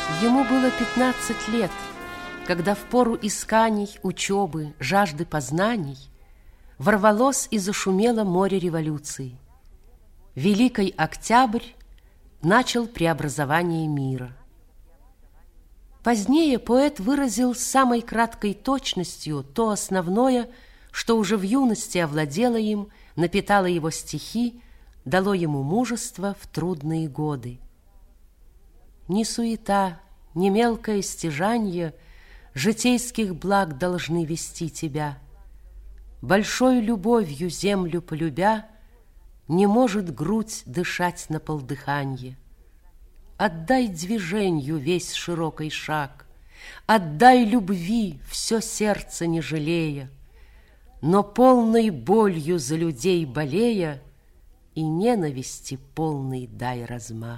Ему было 15 лет, когда в пору исканий, учебы, жажды познаний ворвалось и зашумело море революции. Великий Октябрь начал преобразование мира. Позднее поэт выразил с самой краткой точностью то основное, что уже в юности овладело им, напитало его стихи, дало ему мужество в трудные годы. Ни суета, ни мелкое стяжанье житейских благ должны вести тебя. Большой любовью землю полюбя, не может грудь дышать на полдыханье. Отдай движенью весь широкий шаг, отдай любви все сердце не жалея, но полной болью за людей болея и ненависти полный дай размах.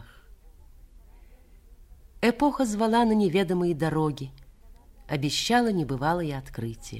Эпоха звала на неведомые дороги, обещала небывалые открытия.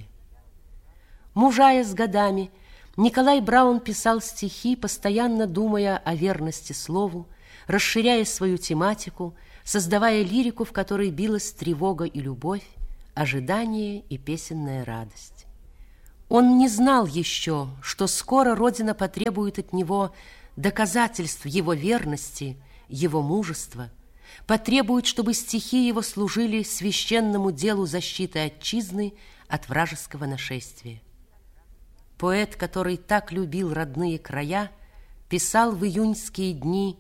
Мужая с годами, Николай Браун писал стихи, постоянно думая о верности слову, расширяя свою тематику, создавая лирику, в которой билась тревога и любовь, ожидание и песенная радость. Он не знал еще, что скоро Родина потребует от него доказательств его верности, его мужества, потребует, чтобы стихи его служили священному делу защиты отчизны от вражеского нашествия. Поэт, который так любил родные края, писал в июньские дни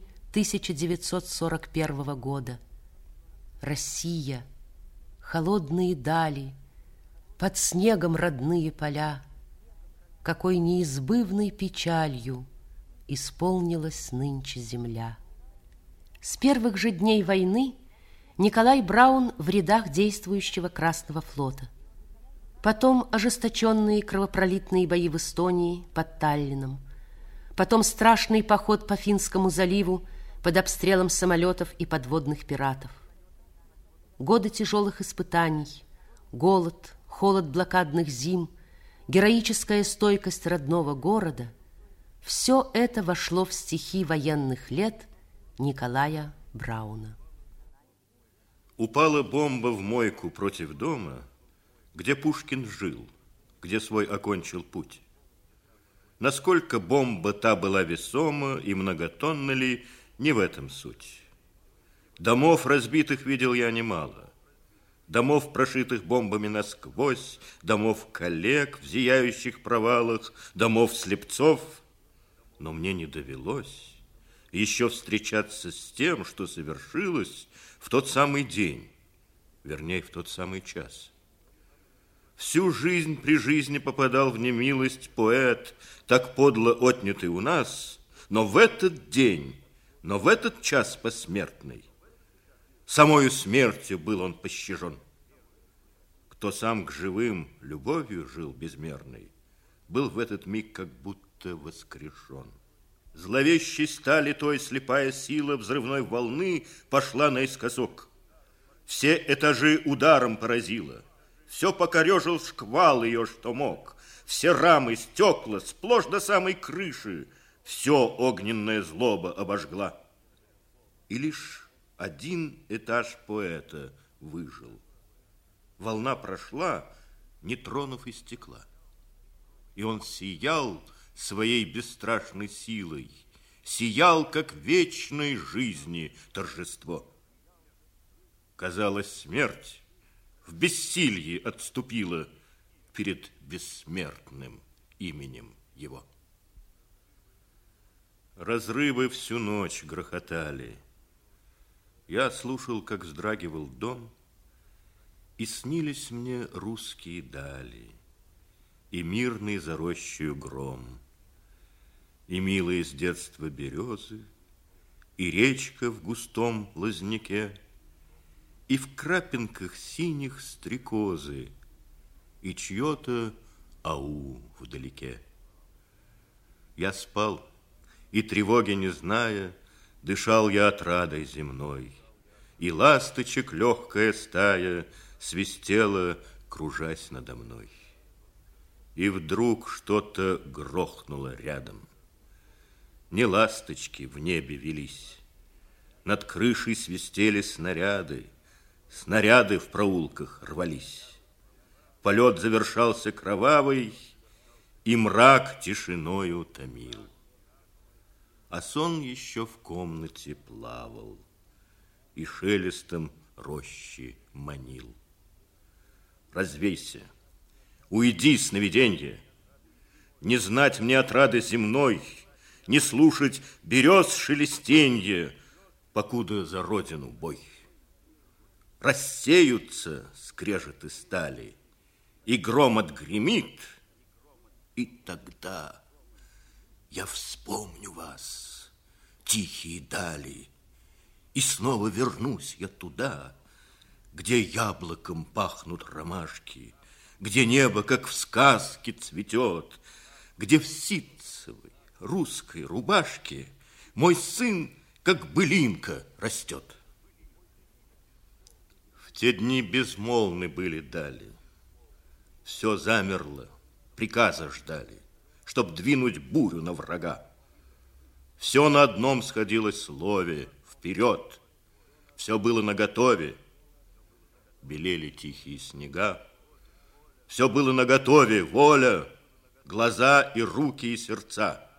1941 года: «Россия, холодные дали, под снегом родные поля, какой неизбывной печалью исполнилась нынче земля». С первых же дней войны Николай Браун в рядах действующего Красного флота. Потом ожесточенные кровопролитные бои в Эстонии под Таллином. Потом страшный поход по Финскому заливу под обстрелом самолетов и подводных пиратов. Годы тяжелых испытаний, голод, холод блокадных зим, героическая стойкость родного города — все это вошло в стихи военных лет Николая Брауна. Упала бомба в мойку против дома, где Пушкин жил, где свой окончил путь. Насколько бомба та была весома и многотонна ли, не в этом суть. Домов разбитых видел я немало, домов, прошитых бомбами насквозь, домов коллег в зияющих провалах, домов слепцов, но мне не довелось еще встречаться с тем, что совершилось в тот самый день, вернее, в тот самый час. Всю жизнь при жизни попадал в немилость поэт, так подло отнятый у нас, но в этот день, но в этот час посмертный, самою смертью был он пощажен. Кто сам к живым любовью жил безмерной, был в этот миг как будто воскрешен. Зловещей стали той слепая сила взрывной волны пошла наискосок. Все этажи ударом поразила, все покорежил шквал ее, что мог, все рамы, стекла, сплошь до самой крыши, все огненная злоба обожгла. И лишь один этаж поэта выжил. Волна прошла, не тронув и стекла. И он сиял своей бесстрашной силой, сиял, как вечной жизни торжество. Казалось, смерть в бессилье отступила перед бессмертным именем его. Разрывы всю ночь грохотали. Я слушал, как вздрагивал дом, и снились мне русские дали, и мирный за рощею гром, и милые с детства березы, и речка в густом лозняке, и в крапинках синих стрекозы, и чье-то ау вдалеке. Я спал, и тревоги не зная, дышал я отрадой земной, и ласточек легкая стая свистела, кружась надо мной. И вдруг что-то грохнуло рядом. Не ласточки в небе велись, над крышей свистели снаряды, Снаряды в проулках рвались. Полет завершался кровавый, и мрак тишиною томил. А сон еще в комнате плавал и шелестом рощи манил. Развейся, уйди, сновиденье, не знать мне отрады земной, не слушать берез шелестенье, покуда за родину бой. Рассеются скрежеты стали, и гром отгремит, и тогда я вспомню вас, тихие дали, и снова вернусь я туда, где яблоком пахнут ромашки, где небо, как в сказке, цветет, где в ситцевой русской рубашке мой сын, как былинка, растет. В те дни безмолвны были дали, все замерло, приказа ждали, чтоб двинуть бурю на врага. Все на одном сходилось слове: вперед! Все было наготове. Белели тихие снега. Все было наготове: воля, глаза и руки и сердца.